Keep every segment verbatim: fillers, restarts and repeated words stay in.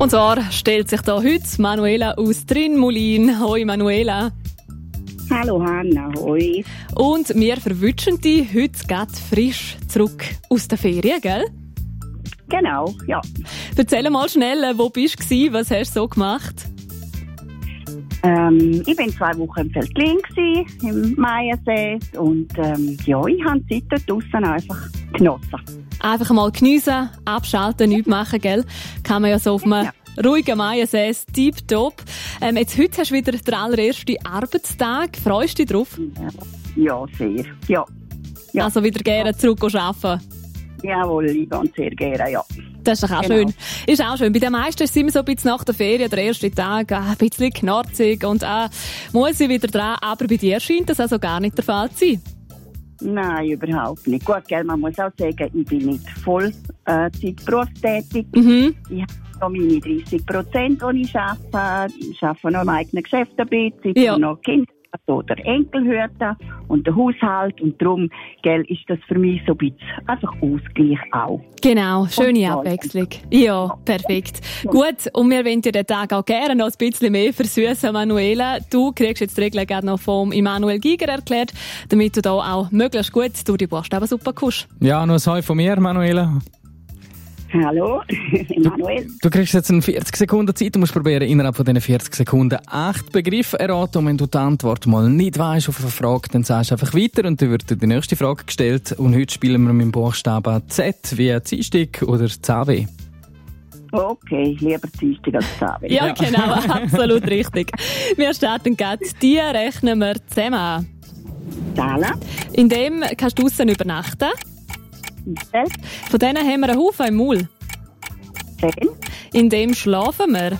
Und zwar stellt sich da heute Manuela aus Trinmulin. Hoi Manuela. Hallo Hanna, hoi. Und wir verwünschen dich heute gerade frisch zurück aus der Ferien, gell? Genau, ja. Erzähl mal schnell, wo bist du gewesen, was hast du so gemacht? Ähm, ich war zwei Wochen im Veltlin, im Maiensee. Und ähm, ja, ich habe die Zeit dort draussen einfach genossen. Einfach mal geniessen, abschalten, nichts machen, gell? Kann man ja so auf einem ja. ruhigen Maiensee, tipptopp. Ähm, jetzt heute hast du wieder den allerersten Arbeitstag. Freust du dich drauf? Ja, sehr. Ja. ja. Also wieder gerne zurück arbeiten? Jawohl, ich gehe sehr gerne, ja. Das ist doch auch genau. schön. Ist auch schön. Bei den meisten ist es immer so ein bisschen nach der Ferien, der erste Tag, ein bisschen knarzig und äh, muss ich wieder dran. Aber bei dir scheint das also gar nicht der Fall zu sein. Nein, überhaupt nicht. Gut, gell, man muss auch sagen, ich bin nicht Vollzeit berufstätig. Mhm. Ich habe noch meine dreißig Prozent, die ich arbeite. Ich arbeite noch im eigenen Geschäft ein bisschen. Ich ja. noch Kinder oder Enkelhüter und der Haushalt. Und darum, gell, ist das für mich so ein bisschen einfach Ausgleich auch. Genau, schöne Abwechslung. Ja, perfekt. Ja. Gut, und wir wollen dir den Tag auch gerne noch ein bisschen mehr versüßen, Manuela. Du kriegst jetzt die Regeln gerade noch vom Immanuel Giger erklärt, damit du da auch möglichst gut durch die Buchstabensuppe kommst. Ja, noch ein Hi von mir, Manuela. Hallo, Emanuel. Du, du kriegst jetzt eine vierzig Sekunden Zeit. Du musst probieren, innerhalb von diesen vierzig Sekunden acht Begriffe erraten. Und wenn du die Antwort mal nicht weisst auf eine Frage, dann sagst du einfach weiter und dann wird dir die nächste Frage gestellt. Und heute spielen wir mit dem Buchstaben Z wie Ziehstick oder Z W. Okay, lieber Ziehstick als Z W. Ja, genau, absolut richtig. Wir starten gerade. Die rechnen wir zusammen. Zahlen. In dem kannst du draussen übernachten. Zelt. Von denen haben wir einen Haufen im Maul. Zehn. In dem schlafen wir.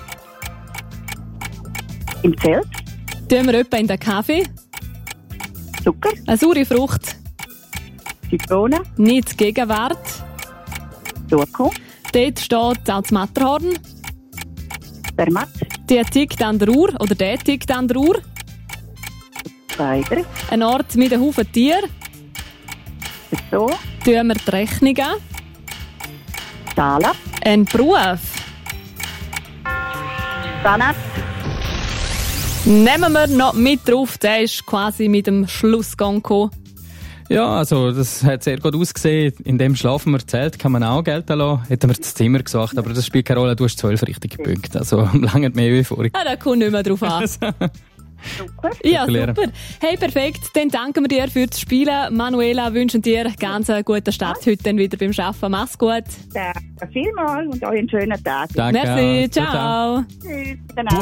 Im Zelt. Tun wir etwa in den Kaffee. Zucker. Eine saure Frucht. Zitrone. Nicht Gegenwart. Zukunft. Dort steht auch das Matterhorn. Der Matt. Der tickt an der Uhr. Oder der tickt an der Uhr. Zeiger. Ein Ort mit einem Haufen Tier. So. Tun wir die Rechnungen. Zahlen. Ein Beruf. Zahnarzt. Nehmen wir noch mit drauf, der ist quasi mit dem Schlussgang gekommen. Ja, also das hat sehr gut ausgesehen. In dem schlafen wir Zelt, kann man auch Geld lassen. Hätten wir das Zimmer gesagt, aber das spielt keine Rolle. Du hast zwölf richtige Punkte, also lange mehr wie vorher. Ah, da kommt nicht mehr drauf an. Super. Ja, super. Hey, perfekt. Dann danken wir dir fürs Spielen. Manuela, wünschen dir ganz einen guten Start heute dann wieder beim Arbeiten. Mach's gut. Danke vielmals und euch einen schönen Tag. Danke. Merci, ciao. ciao. Tschüss.